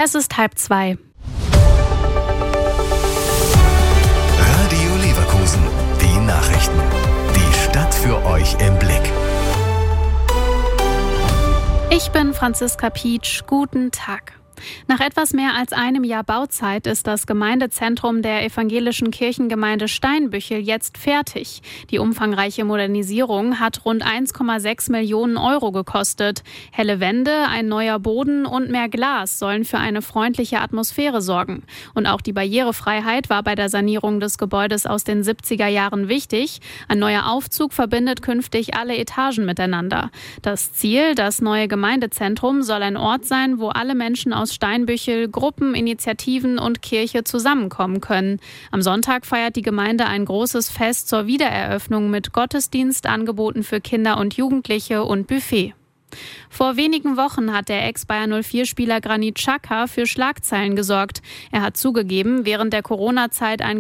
Es ist 1:30. Radio Leverkusen, die Nachrichten. Die Stadt für euch im Blick. Ich bin Franziska Pietsch. Guten Tag. Nach etwas mehr als einem Jahr Bauzeit ist das Gemeindezentrum der evangelischen Kirchengemeinde Steinbüchel jetzt fertig. Die umfangreiche Modernisierung hat rund 1,6 Millionen Euro gekostet. Helle Wände, ein neuer Boden und mehr Glas sollen für eine freundliche Atmosphäre sorgen. Und auch die Barrierefreiheit war bei der Sanierung des Gebäudes aus den 70er Jahren wichtig. Ein neuer Aufzug verbindet künftig alle Etagen miteinander. Das Ziel, das neue Gemeindezentrum, soll ein Ort sein, wo alle Menschen aus Steinbüchel, Gruppen, Initiativen und Kirche zusammenkommen können. Am Sonntag feiert die Gemeinde ein großes Fest zur Wiedereröffnung mit Gottesdienst, Angeboten für Kinder und Jugendliche und Buffet. Vor wenigen Wochen hat der Ex-Bayer 04-Spieler Granit Xhaka für Schlagzeilen gesorgt. Er hat zugegeben, während der Corona-Zeit ein